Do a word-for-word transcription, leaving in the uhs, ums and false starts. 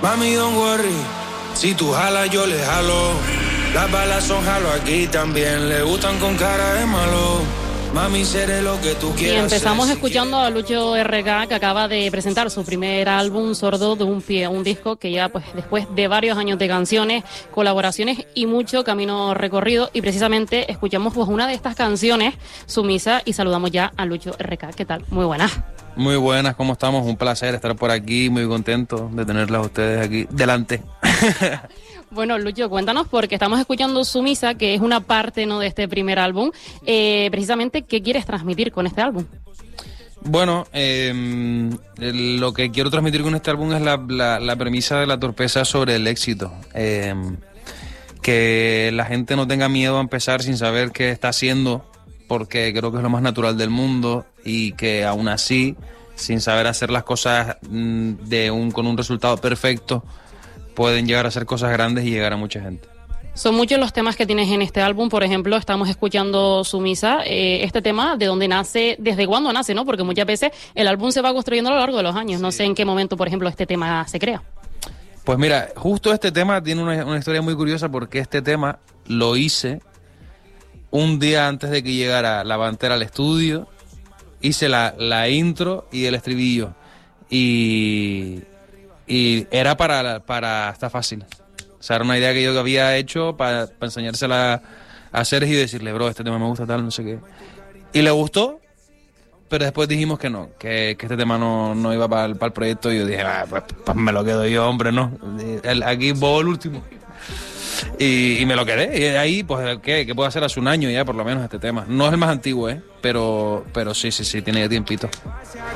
Mami, don't worry, si tú jalas yo le jalo. Las balas son jalo aquí también, le gustan con cara de malo. Mami, seré lo que tú quieras. Y empezamos ser, escuchando si a Lucho R K, que acaba de presentar su primer álbum, Sordo de un Pie, un disco que ya pues después de varios años de canciones, colaboraciones y mucho camino recorrido, y precisamente escuchamos pues una de estas canciones, Sumisa, y saludamos ya a Lucho R K. ¿Qué tal? Muy buenas. Muy buenas, ¿cómo estamos? Un placer estar por aquí, muy contento de tenerlas a ustedes aquí delante. Bueno, Lucho, cuéntanos, porque estamos escuchando Sumisa, que es una parte, ¿no?, de este primer álbum. Eh, precisamente, ¿qué quieres transmitir con este álbum? Bueno, eh, lo que quiero transmitir con este álbum es la, la, la premisa de la torpeza sobre el éxito. Eh, que la gente no tenga miedo a empezar sin saber qué está haciendo, porque creo que es lo más natural del mundo, y que aún así, sin saber hacer las cosas de un, con un resultado perfecto, pueden llegar a hacer cosas grandes y llegar a mucha gente. Son muchos los temas que tienes en este álbum. Por ejemplo, estamos escuchando Sumisa. Eh, este tema, ¿de dónde nace? ¿Desde cuándo nace, no? Porque muchas veces el álbum se va construyendo a lo largo de los años. Sí. No sé en qué momento, por ejemplo, este tema se crea. Pues mira, justo este tema tiene una, una historia muy curiosa, porque este tema lo hice un día antes de que llegara La Pantera al estudio. Hice la, la intro y el estribillo. Y... Y era para, para Está Fácil. O sea, era una idea que yo había hecho para, para enseñársela a Sergio y decirle, bro, este tema me gusta tal, no sé qué. Y le gustó, pero después dijimos que no, que, que este tema no, no iba para el, para el proyecto. Y yo dije, ah, pues, pues me lo quedo yo, hombre, ¿no? El, aquí bobo el último. Y, y me lo quedé. Y ahí, pues, ¿qué? ¿Qué puedo hacer? Hace un año ya, por lo menos, este tema. No es el más antiguo, ¿eh? Pero, pero sí, sí, sí, tiene ya tiempito.